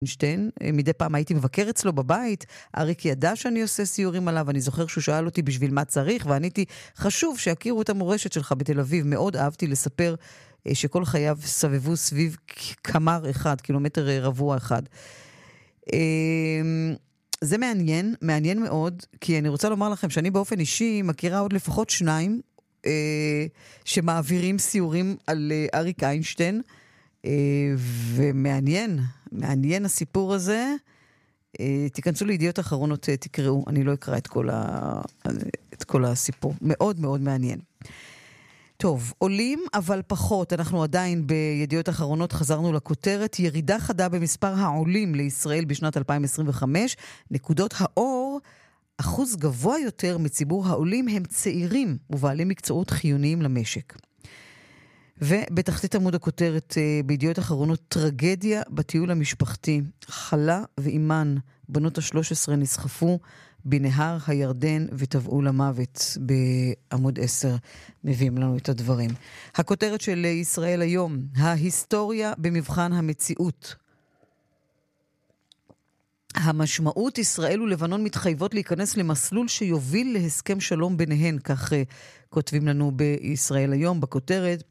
איינשטיין, מדי פעם הייתי מבקר אצלו בבית, אריק ידע שאני עושה סיורים עליו, אני זוכר שהוא שאל אותי בשביל מה צריך, ועניתי, חשוב שיכירו את המורשת שלך בתל אביב, מאוד אהבתי לספר שכל חייו סבבו סביב קמר אחד, קילומטר רבוע אחד. זה מעניין מאוד, כי אני רוצה לומר לכם שאני באופן אישי מכירה עוד לפחות 2 שמעבירים סיורים על אריק איינשטיין, ומעניין הסיפור הזה. תיכנסו לידיעות אחרונות, תקראו, אני לא אקרא את כל הסיפור, מאוד מאוד מעניין. טוב, עולים אבל פחות, אנחנו עדיין בידיעות אחרונות חזרנו לכותרת, ירידה חדה במספר העולים לישראל בשנת 2025, נקודות האור, אחוז גבוה יותר מציבור העולים הם צעירים ובעלי מקצועות חיוניים למשק. ובתחתית עמוד הכותרת בידיעות אחרונות, טרגדיה בטיול המשפחתי, חלה ואימן, בנות ה-13 נסחפו בנהר הירדן וטבעו למוות. בעמוד 10 מביאים לנו את הדברים. הכותרת של ישראל היום, ההיסטוריה במבחן המציאות. המשמעות, ישראל ולבנון מתחייבות להיכנס למסלול שיוביל להסכם שלום ביניהן, כך כותבים לנו בישראל היום בכותרת.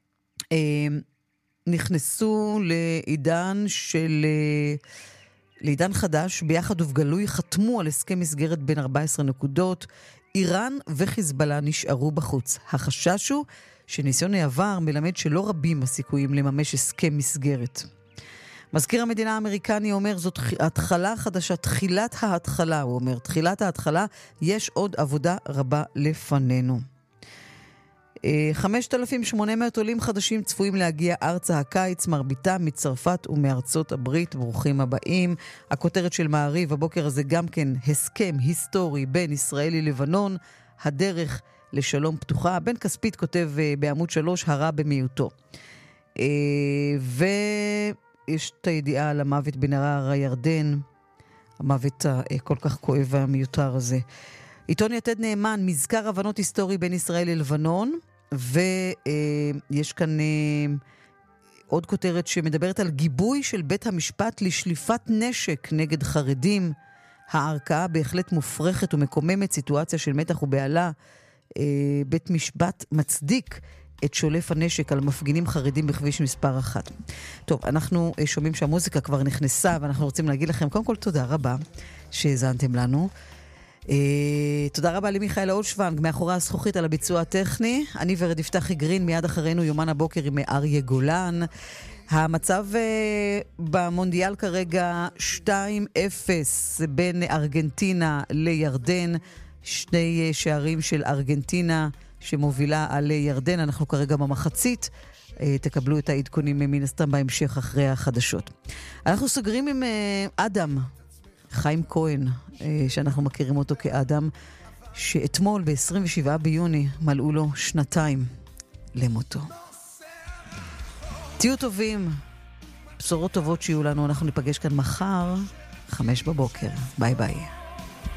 נכנסו לעידן חדש, ביחד ובגלוי חתמו על הסכם מסגרת בין 14 נקודות, איראן וחיזבאללה נשארו בחוץ. החשש הוא שניסיון העבר מלמד שלא רבים הסיכויים לממש הסכם מסגרת. מזכיר המדינה האמריקני אומר, זאת התחלה חדשה, תחילת ההתחלה, הוא אומר, תחילת ההתחלה, יש עוד עבודה רבה לפנינו. 5,800 עולים חדשים צפויים להגיע ארצה הקיץ, מרביתם מצרפת ומארצות הברית, ברוכים הבאים. הכותרת של מעריב הבוקר הזה גם כן הסכם היסטורי בין ישראל ללבנון, הדרך לשלום פתוחה. בן כספית כותב בעמוד 3, הרע במיעוטו. ויש את הידיעה על המוות בנהר הירדן, המוות הכל כך כואב והמיותר הזה. עיתון יתד נאמן, מזכר הבנות היסטורי בין ישראל ללבנון, ויש כאן עוד כותרת שמדברת על גיבוי של בית המשפט לשליפת נשק נגד חרדים. הערכאה בהחלט מופרכת ומקוממת, סיטואציה של מתח ובעלה. בית משפט מצדיק את שולף הנשק על מפגינים חרדים בכביש מספר 1. טוב, אנחנו שומעים שהמוזיקה כבר נכנסה, ואנחנו רוצים להגיד לכם, קודם כל תודה רבה שהזנתם לנו. תודה רבה למיכאל אולשוונג מאחורי הזכוכית על הביצוע הטכני. אני ורד יפתחי גרין, מיד אחרינו יומן הבוקר עם אריה גולן. המצב במונדיאל כרגע 2-0 בין ארגנטינה לירדן, 2 שערים של ארגנטינה שמובילה על ירדן. אנחנו כרגע במחצית, תקבלו את העדכונים מן הסתם בהמשך אחרי החדשות. אנחנו סוגרים עם אדם חיים כהן, שאנחנו מכירים אותו כאדם, שאתמול ב-27 ביוני מלאו לו 2 למותו. תהיו טובים, בשורות טובות שיהיו לנו, אנחנו ניפגש כאן מחר 5 בבוקר. ביי ביי.